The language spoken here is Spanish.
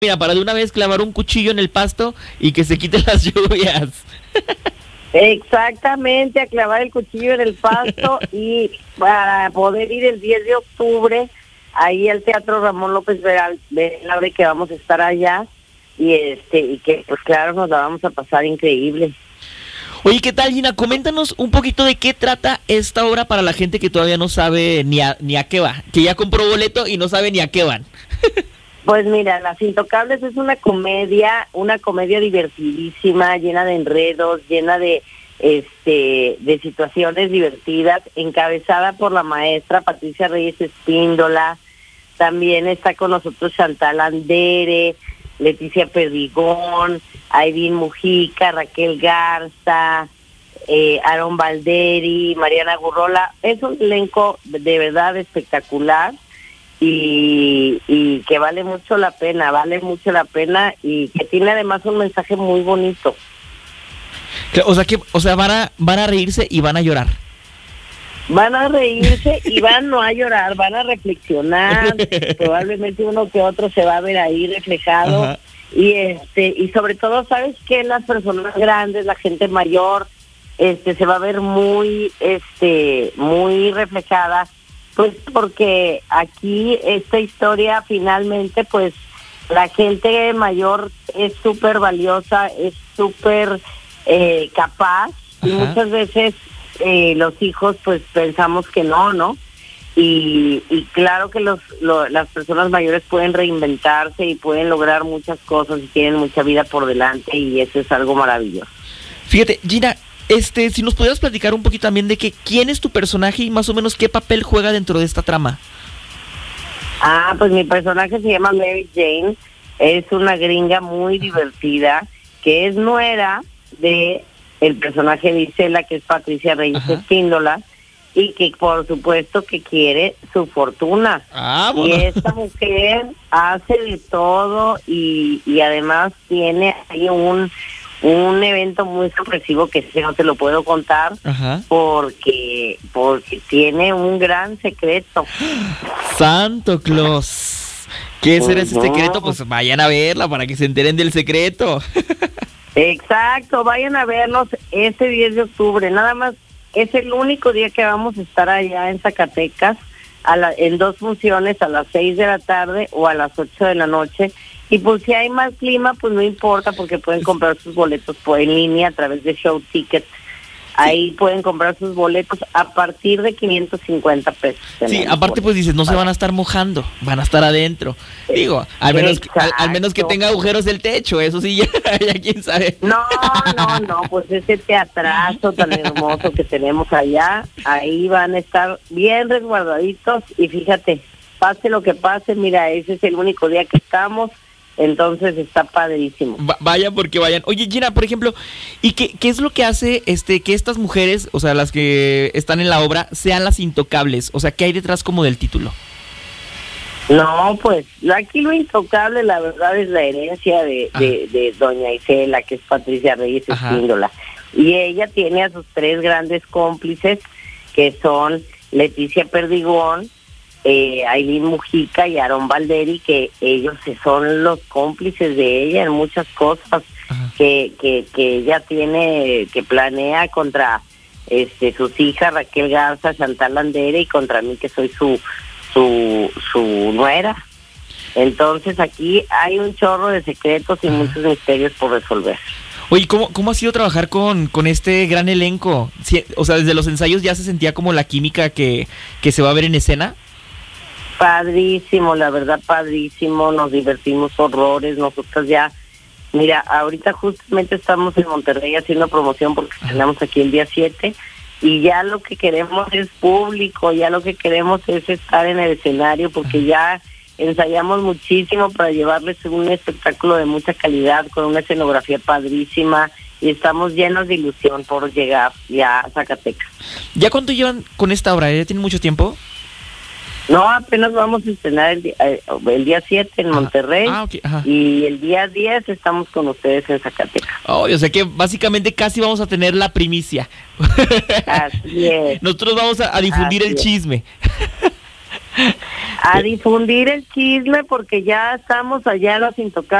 Mira, para de una vez clavar un cuchillo en el pasto y que se quiten las lluvias. Exactamente, a clavar el cuchillo en el pasto y para poder ir el 10 de octubre ahí al Teatro Ramón López Velarde, que vamos a estar allá y que pues claro nos la vamos a pasar increíble. Oye, ¿qué tal, Gina? Coméntanos un poquito de qué trata esta obra para la gente que todavía no sabe ni a qué va, que ya compró boleto y no sabe ni a qué van. Pues mira, Las Intocables es una comedia divertidísima, llena de enredos, llena de situaciones divertidas, encabezada por la maestra Patricia Reyes Espíndola. También está con nosotros Chantal Andere, Leticia Perdigón, Aidín Mujica, Raquel Garza, Aaron Valderi, Mariana Gurrola. Es un elenco de verdad espectacular y que vale mucho la pena y que tiene además un mensaje muy bonito. O sea, van a reírse y van a llorar. Van a reírse y van no a llorar, van a reflexionar, probablemente uno que otro se va a ver ahí reflejado. Ajá. Y sobre todo, ¿sabes qué? Las personas grandes, la gente mayor, se va a ver muy reflejada, pues porque aquí esta historia finalmente, pues la gente mayor es súper valiosa, es súper capaz. Ajá. Y muchas veces los hijos pues pensamos que no, y claro que las personas mayores pueden reinventarse y pueden lograr muchas cosas y tienen mucha vida por delante y eso es algo maravilloso. Fíjate, Gina, si nos pudieras platicar un poquito también de quién es tu personaje y más o menos qué papel juega dentro de esta trama. Pues mi personaje se llama Mary Jane, es una gringa muy divertida que es nuera de el personaje de Isela, que es Patricia Reyes Espíndola, y que por supuesto que quiere su fortuna. Bueno. Y esta mujer hace de todo y además tiene ahí un evento muy sorpresivo que no te lo puedo contar. Ajá. porque tiene un gran secreto. Santo Claus. ¿Qué será ese secreto? Pues vayan a verla para que se enteren del secreto. Exacto, vayan a vernos este 10 de octubre, nada más. Es el único día que vamos a estar allá en Zacatecas, en 2 funciones, a las 6 de la tarde o a las 8 de la noche. Y pues si hay más clima, pues no importa, porque pueden comprar sus boletos en línea a través de Show Ticket. Ahí pueden comprar sus boletos a partir de 550 pesos. Sí, aparte pues dices, no se van a estar mojando, van a estar adentro. Digo, al menos que tenga agujeros el techo, eso sí, ya quién sabe. No, pues ese teatrazo tan hermoso que tenemos allá, ahí van a estar bien resguardaditos y fíjate, pase lo que pase, mira, ese es el único día que estamos. Entonces está padrísimo. Vayan porque vayan. Oye, Gina, por ejemplo, ¿y qué es lo que hace que estas mujeres, o sea, las que están en la obra, sean las intocables? O sea, ¿qué hay detrás como del título? No, pues aquí lo intocable, la verdad, es la herencia de doña Isela, que es Patricia Reyes Espíndola. Y ella tiene a sus 3 grandes cómplices, que son Leticia Perdigón, Aidín Mujica y Aaron Valderi, que ellos son los cómplices de ella en muchas cosas que ella tiene, que planea contra sus hijas Raquel Garza, Chantal Andere y contra mí, que soy su nuera. Entonces aquí hay un chorro de secretos y muchos misterios por resolver. Oye, ¿cómo ha sido trabajar con este gran elenco? O sea, desde los ensayos ya se sentía como la química que se va a ver en escena. Padrísimo, la verdad, padrísimo, nos divertimos horrores, nosotros ya, mira, ahorita justamente estamos en Monterrey haciendo promoción porque tenemos aquí el día 7 y ya lo que queremos es público, ya lo que queremos es estar en el escenario porque ya ensayamos muchísimo para llevarles un espectáculo de mucha calidad con una escenografía padrísima y estamos llenos de ilusión por llegar ya a Zacatecas. ¿Ya cuánto llevan con esta obra? ¿Ya tienen mucho tiempo? No, apenas vamos a estrenar el día 7 en Monterrey. Okay. Y el día 10 estamos con ustedes en Zacatecas. O sea que básicamente casi vamos a tener la primicia. Así es. Nosotros vamos a difundir el chisme. A difundir el chisme porque ya estamos allá los intocables.